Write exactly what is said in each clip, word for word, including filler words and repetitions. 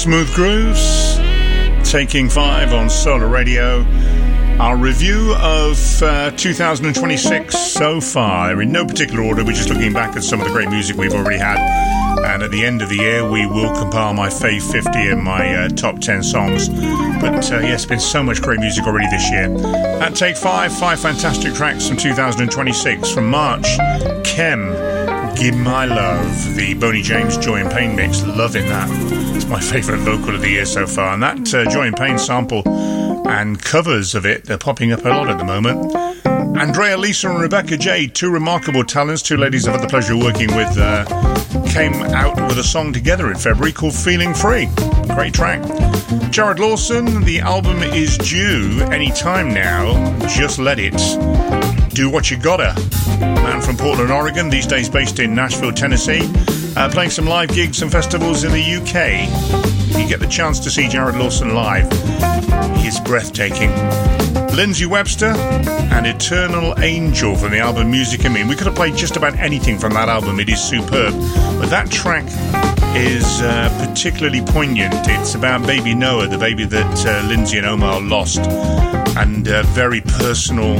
Smooth Grooves, Taking Five on Solar Radio. Our review of uh, two thousand twenty-six so far, in no particular order. We're just looking back at some of the great music we've already had, and at the end of the year we will compile my fave fifty and my uh, top ten songs. But uh, yes, been so much great music already this year. At Take Five, five fantastic tracks from two thousand twenty-six. From March, Kem, Give My Love, the Boney James Joy and Pain mix. Loving that. It's my favourite vocal of the year so far, and that uh, Joy and Pain sample and covers of it, they're popping up a lot at the moment. Andrea, Lisa and Rebecca Jade, two remarkable talents, two ladies I've had the pleasure of working with, uh, came out with a song together in February called Feeling Free. Great track. Jared Lawson, the album is due any time now, Just Let It. Do What You Gotta. Man from Portland, Oregon, these days based in Nashville, Tennessee, uh, playing some live gigs and festivals in the U K. If you get the chance to see Jared Lawson live, he's breathtaking. Lindsay Webster and Eternal Angel from the album Music in Me. We could have played just about anything from that album. It is superb. But that track is uh, particularly poignant. It's about baby Noah, the baby that uh, Lindsay and Omar lost, and uh, very personal,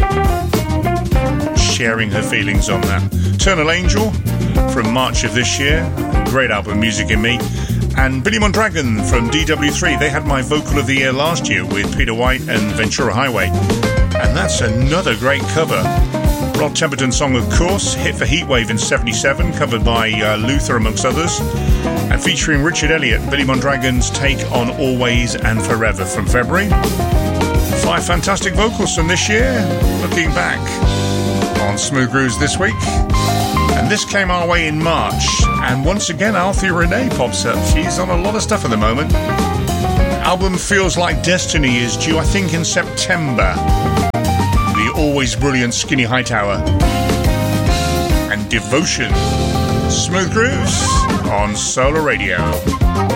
sharing her feelings on that. Eternal Angel from March of this year. Great album, Music in Me. And Billy Mondragon from D W three. They had my vocal of the year last year with Peter White and Ventura Highway. And that's another great cover. Rod Temperton song, of course, hit for Heatwave in seventy-seven, covered by uh, Luther amongst others. And featuring Richard Elliott, Billy Mondragon's take on Always and Forever from February. Five fantastic vocals from this year. Looking back on Smooth Grooves this week. And this came our way in March, and once again Althea Renee pops up. She's on a lot of stuff at the moment. Album Feels Like Destiny is due, I think, in September. The always brilliant Skinny Hightower and Devotion. Smooth Grooves on Solar Radio.